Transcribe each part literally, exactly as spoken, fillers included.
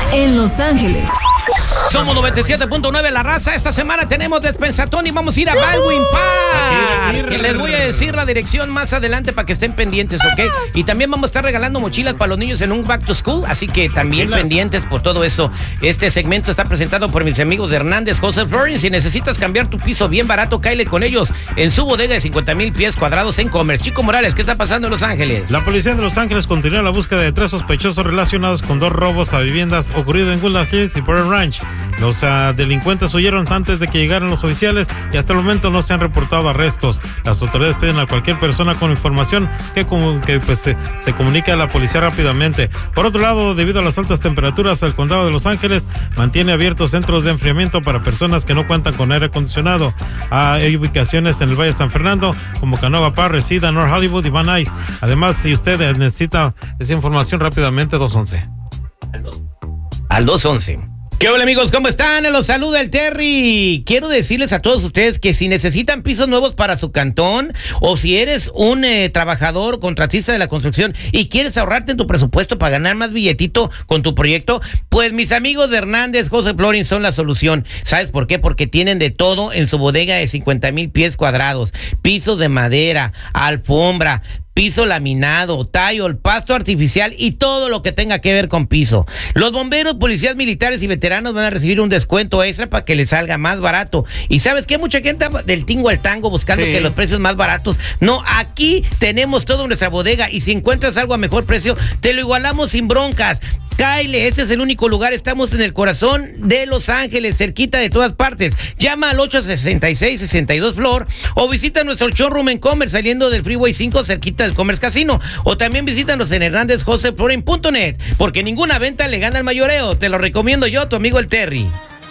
en Los Ángeles. Somos noventa y siete punto nueve La Raza. Esta semana tenemos despensatón y vamos a ir a Baldwin Park. Que les voy a decir la dirección más adelante para que estén pendientes, ¿ok? Y también vamos a estar regalando mochilas para los niños en un back to school, así que también mochilas. Pendientes por todo eso. Este segmento está presentado por mis amigos de Hernández José Flooring. Si necesitas cambiar tu piso bien barato, cáele con ellos en su bodega de cincuenta mil pies cuadrados en Commerce. Chico Morales, ¿qué está pasando en Los Ángeles? La policía de Los Ángeles continúa la búsqueda de tres sospechosos relacionados con dos robos a viviendas ocurridos en Woodland Hills y Porter Ranch. Los uh, delincuentes huyeron antes de que llegaran los oficiales y hasta el momento no se han reportado arrestos. Las autoridades piden a cualquier persona con información que, como, que pues, se, se comunique a la policía rápidamente. Por otro lado, debido a las altas temperaturas, el condado de Los Ángeles mantiene abiertos centros de enfriamiento para personas que no cuentan con aire acondicionado. Uh, hay ubicaciones en el Valle de San Fernando como Canova Park, Reseda, North Hollywood y Van Nuys. Además, si usted necesita esa información rápidamente, dos once. Al dos once. ¿Qué hola amigos? ¿Cómo están? Los saluda el Terry. Quiero decirles a todos ustedes que si necesitan pisos nuevos para su cantón o si eres un eh, trabajador contratista de la construcción y quieres ahorrarte en tu presupuesto para ganar más billetito con tu proyecto, pues mis amigos de Hernández José Flooring son la solución. ¿Sabes por qué? Porque tienen de todo en su bodega de cincuenta mil pies cuadrados, pisos de madera, alfombra, piso laminado, tile, pasto artificial y todo lo que tenga que ver con piso. Los bomberos, policías militares y veteranos van a recibir un descuento extra para que les salga más barato. Y ¿sabes qué? Mucha gente del tingo al tango buscando sí. que los precios más baratos. No, aquí tenemos todo en nuestra bodega y si encuentras algo a mejor precio, te lo igualamos sin broncas. Kyle, este es el único lugar, estamos en el corazón de Los Ángeles, cerquita de todas partes. Llama al ocho sesenta y seis, sesenta y dos Flor o visita nuestro showroom en Commerce saliendo del Freeway cinco cerquita del Commerce Casino. O también visítanos en Hernández José Flooring punto net porque ninguna venta le gana al mayoreo. Te lo recomiendo yo, tu amigo el Terry.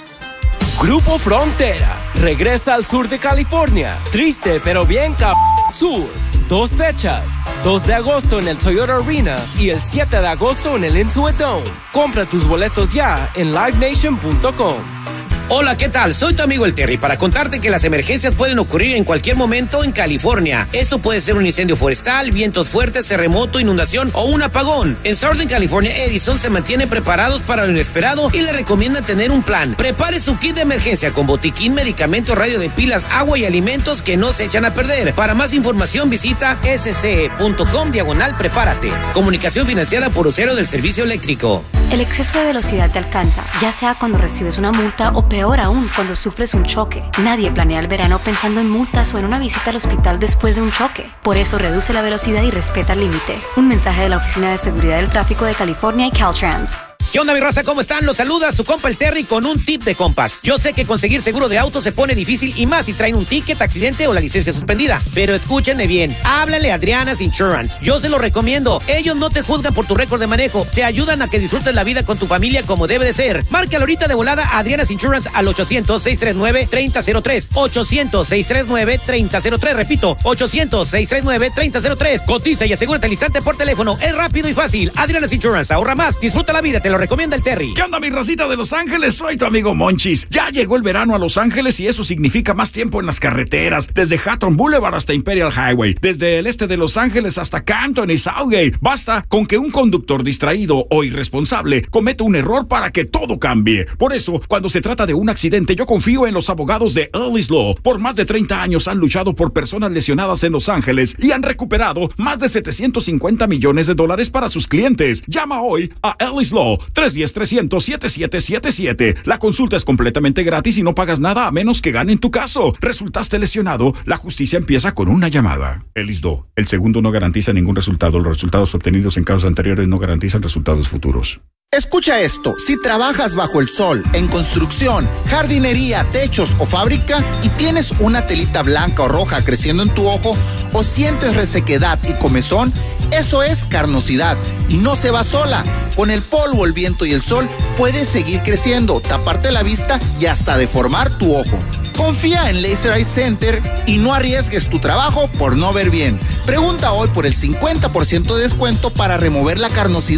Grupo Frontera regresa al sur de California. Triste pero bien cap... Sur. Dos fechas, dos de agosto en el Toyota Arena y el siete de agosto en el Intuit Dome. Compra tus boletos ya en live nation punto com. Hola, ¿qué tal? Soy tu amigo el Terry para contarte que las emergencias pueden ocurrir en cualquier momento en California. Eso puede ser un incendio forestal, vientos fuertes, terremoto, inundación o un apagón. En Southern California Edison se mantiene preparados para lo inesperado y le recomienda tener un plan. Prepare su kit de emergencia con botiquín, medicamentos, radio de pilas, agua y alimentos que no se echan a perder. Para más información visita ese ce punto com diagonal prepárate. Comunicación financiada por Usuario del Servicio Eléctrico. El exceso de velocidad te alcanza, ya sea cuando recibes una multa o peor aún, cuando sufres un choque. Nadie planea el verano pensando en multas o en una visita al hospital después de un choque. Por eso, reduce la velocidad y respeta el límite. Un mensaje de la Oficina de Seguridad del Tráfico de California y Caltrans. ¿Qué onda, mi raza? ¿Cómo están? Los saluda su compa el Terry con un tip de compas. Yo sé que conseguir seguro de auto se pone difícil y más si traen un ticket, accidente o la licencia suspendida. Pero escúchenme bien, háblale a Adriana's Insurance. Yo se lo recomiendo. Ellos no te juzgan por tu récord de manejo. Te ayudan a que disfrutes la vida con tu familia como debe de ser. Márcalo ahorita de volada a Adriana's Insurance al ochocientos, seiscientos treinta y nueve, treinta cero tres. ochocientos, seiscientos treinta y nueve, treinta cero tres. Repito, ochocientos, seiscientos treinta y nueve, treinta cero tres. Cotiza y asegúrate al instante por teléfono. Es rápido y fácil. Adriana's Insurance. Ahorra más. Disfruta la vida. Te lo recomienda el Terry. ¿Qué onda, mi racita de Los Ángeles? Soy tu amigo Monchis. Ya llegó el verano a Los Ángeles y eso significa más tiempo en las carreteras. Desde Hawthorne Boulevard hasta Imperial Highway. Desde el este de Los Ángeles hasta Canton y Southgate. Basta con que un conductor distraído o irresponsable cometa un error para que todo cambie. Por eso, cuando se trata de un accidente, yo confío en los abogados de Ellis Law. Por más de treinta años han luchado por personas lesionadas en Los Ángeles y han recuperado más de setecientos cincuenta millones de dólares para sus clientes. Llama hoy a Ellis Law. tres uno cero, trescientos, setenta y siete setenta y siete. La consulta es completamente gratis y no pagas nada a menos que ganen tu caso. ¿Resultaste lesionado? La justicia empieza con una llamada. Ellis Law. El segundo no garantiza ningún resultado. Los resultados obtenidos en casos anteriores no garantizan resultados futuros. Escucha esto, si trabajas bajo el sol, en construcción, jardinería, techos o fábrica y tienes una telita blanca o roja creciendo en tu ojo o sientes resequedad y comezón, eso es carnosidad y no se va sola. Con el polvo, el viento y el sol puedes seguir creciendo, taparte la vista y hasta deformar tu ojo. Confía en Laser Eye Center y no arriesgues tu trabajo por no ver bien. Pregunta hoy por el cincuenta por ciento de descuento para remover la carnosidad.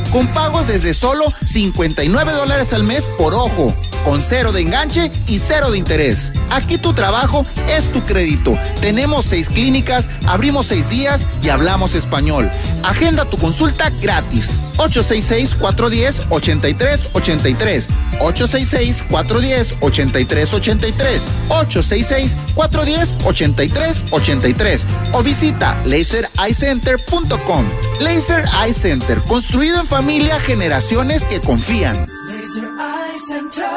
con pagos desde solo cincuenta y nueve dólares al mes por ojo, con cero de enganche y cero de interés. Aquí tu trabajo es tu crédito. Tenemos seis clínicas, abrimos seis días y hablamos español. Agenda tu consulta gratis. ocho seis seis, cuatro uno cero, ocho tres ocho tres. ocho seis seis, cuatro uno cero, ocho tres ocho tres. ocho seis seis, cuatro uno cero, ocho tres ocho tres. O visita laser eye center punto com. Laser Eye Center, construido en familia, generaciones que confían. Laser Eye Center.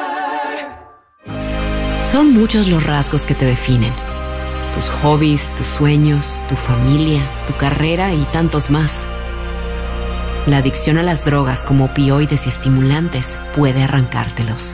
Son muchos los rasgos que te definen. Tus hobbies, tus sueños, tu familia, tu carrera y tantos más. La adicción a las drogas como opioides y estimulantes puede arrancártelos.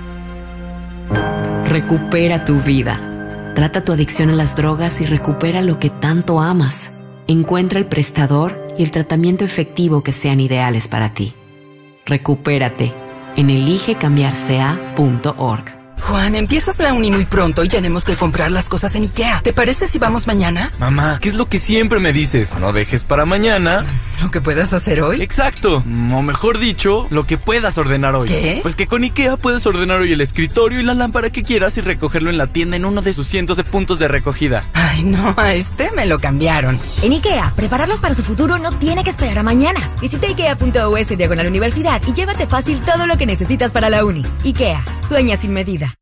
Recupera tu vida. Trata tu adicción a las drogas y recupera lo que tanto amas. Encuentra el prestador y el tratamiento efectivo que sean ideales para ti. Recupérate en elige cambiar c a punto org. Juan, empiezas la uni muy pronto y tenemos que comprar las cosas en IKEA. ¿Te parece si vamos mañana? Mamá, ¿qué es lo que siempre me dices? No dejes para mañana ¿lo que puedas hacer hoy? Exacto, o mejor dicho, lo que puedas ordenar hoy. ¿Qué? Pues que con IKEA puedes ordenar hoy el escritorio y la lámpara que quieras y recogerlo en la tienda en uno de sus cientos de puntos de recogida. Ay, no, a este me lo cambiaron. En IKEA, prepararlos para su futuro no tiene que esperar a mañana. Visita ikea punto u s diagonal universidad y llévate fácil todo lo que necesitas para la uni. IKEA, sueña sin medida.